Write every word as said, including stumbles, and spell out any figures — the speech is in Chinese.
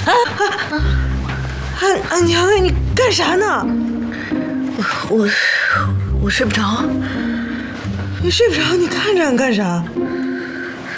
安安娘，你干啥呢？ 我我我睡不着。 你睡不着，你看着俺干啥？